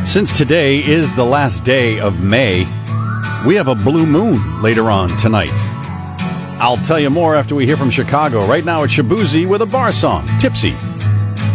Since today is the last day of May, we have a blue moon later on tonight. I'll tell you more after we hear from Chicago. Right now it's Shabuzi with a bar song, Tipsy.